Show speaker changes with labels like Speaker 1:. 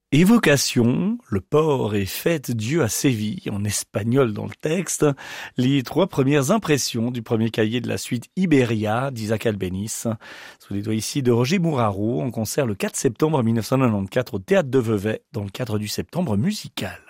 Speaker 1: Évocation, le porc est fête Dieu à Séville, en espagnol dans le texte, les 3 premières impressions du premier cahier de la suite Iberia d'Isaac Albéniz, sous les doigts ici de Roger Mouraro, en concert le 4 septembre 1994 au Théâtre de Vevey, dans le cadre du Septembre musical.